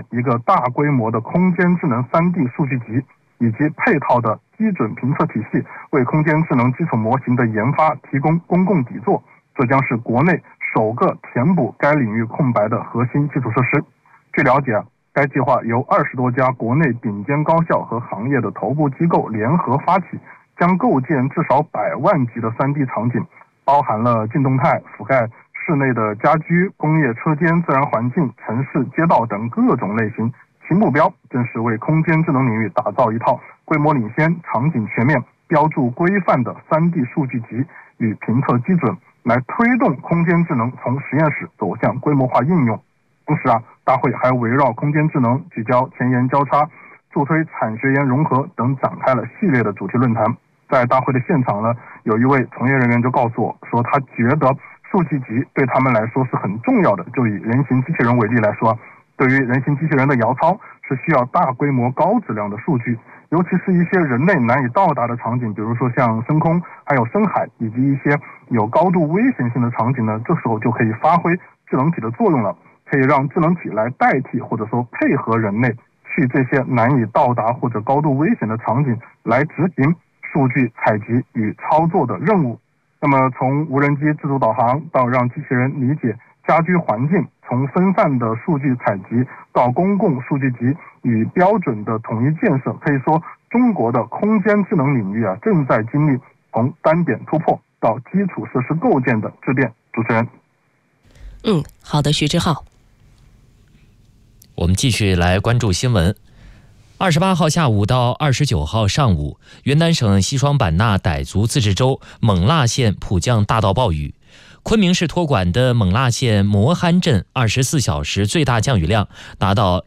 一个大规模的空间智能 3D 数据集以及配套的基准评测体系，为空间智能基础模型的研发提供公共底座。这将是国内首个填补该领域空白的核心基础设施。据了解，该计划由20多家国内顶尖高校和行业的头部机构联合发起，将构建至少100万级的 3D 场景，包含了近动态、覆盖室内的家居、工业车间、自然环境、城市街道等各种类型。其目标正是为空间智能领域打造一套规模领先、场景全面、标注规范的 3D 数据集与评测基准，来推动空间智能从实验室走向规模化应用。同时大会还围绕空间智能、聚焦前沿交叉、助推产学研融合等展开了系列的主题论坛。在大会的现场呢，有一位从业人员就告诉我说，他觉得数据集对他们来说是很重要的。就以人形机器人为例来说，对于人形机器人的摇操是需要大规模高质量的数据，尤其是一些人类难以到达的场景，比如说像深空还有深海，以及一些有高度危险性的场景呢，这时候就可以发挥智能体的作用了，可以让智能体来代替或者说配合人类去这些难以到达或者高度危险的场景来执行数据采集与操作的任务。那么从无人机自主导航到让机器人理解家居环境，从分散的数据采集到公共数据集与标准的统一建设，可以说中国的空间智能领域正在经历从单点突破到基础设施构建的质变。主持人。 好的，徐志浩。 我们继续来关注新闻。28号下午到29号上午，云南省西双版纳傣族自治州勐腊县普降大到暴雨。昆明市托管的勐腊县磨憨镇24小时最大降雨量达到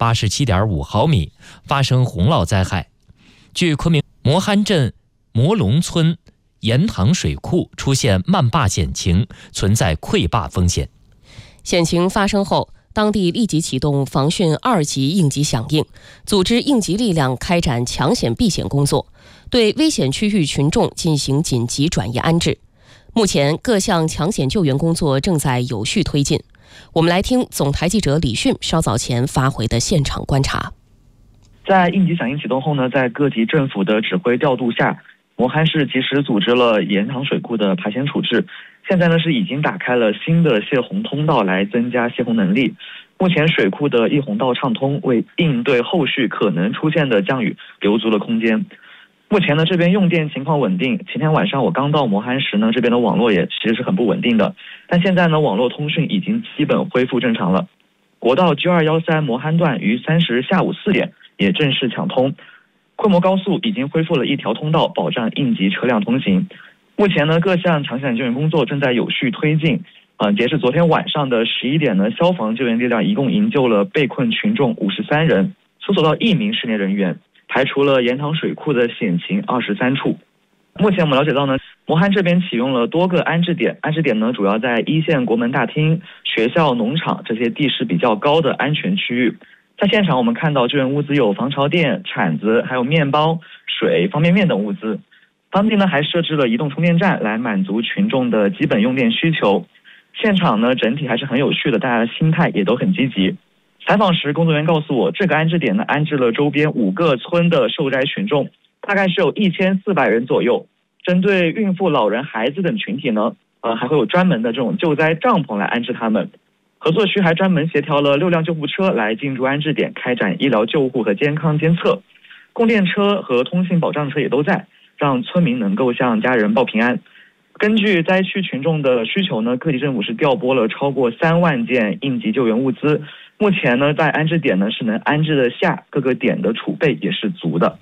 187.5毫米，发生洪涝灾害。据昆明磨憨镇磨龙村盐塘水库出现漫坝险情，存在溃坝风险。 险情发生后，当地立即启动防汛2级应急响应，组织应急力量开展抢险避险工作，对危险区域群众进行紧急转移安置。目前各项抢险救援工作正在有序推进。我们来听总台记者李迅稍早前发回的现场观察。 在应急响应启动后呢，在各级政府的指挥调度下，磨憨市及时组织了盐塘水库的排险处置。现在呢是已经打开了新的泄洪通道来增加泄洪能力。目前水库的溢洪道畅通，为应对后续可能出现的降雨留足了空间。目前呢这边用电情况稳定，前天晚上我刚到磨憨时呢，这边的网络也其实是很不稳定的，但现在呢网络通讯已经基本恢复正常了。国道9213磨憨段于30日下午4点也正式抢通，昆摩高速已经恢复了一条通道，保障应急车辆通行。目前呢各项抢险救援工作正在有序推进。截至昨天晚上的11点呢，消防救援力量一共营救了被困群众53人，搜索到1名失联人员，排除了盐塘水库的险情23处。目前我们了解到呢，磨憨这边启用了多个安置点，安置点呢主要在一线国门大厅、学校、农场这些地势比较高的安全区域。在现场我们看到救援物资有防潮垫、铲子，还有面包、水、方便面等物资。当地呢还设置了移动充电站来满足群众的基本用电需求。现场呢整体还是很有序的，大家的心态也都很积极。采访时工作人员告诉我，这个安置点呢安置了周边5个村的受灾群众，大概是有1400人左右。针对孕妇、老人、孩子等群体呢，还会有专门的这种救灾帐篷来安置他们。合作区还专门协调了6辆救护车来进驻安置点，开展医疗救护和健康监测。供电车和通信保障车也都在，让村民能够向家人报平安。根据灾区群众的需求呢，各地政府是调拨了超过3万件应急救援物资。目前呢，在安置点呢是能安置得下，各个点的储备也是足的。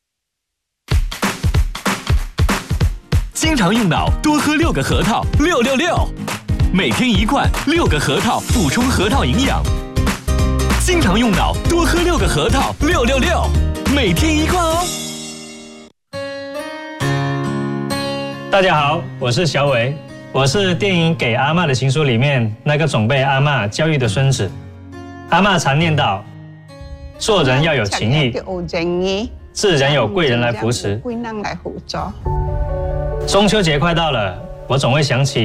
经常用脑，多喝6个核桃，666，每天1罐，6个核桃补充核桃营养。经常用脑，多喝6个核桃，666，每天1罐哦。 大家好，我是小伟，我是电影《给阿嬷的情书》里面那个总被阿嬷教育的孙子。阿嬷常念叨，做人要有情义，自然有贵人来扶持。中秋节快到了，我总会想起